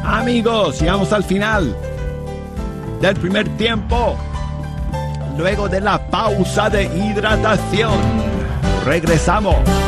Amigos, llegamos al final del primer tiempo. Luego de la pausa de hidratación, regresamos.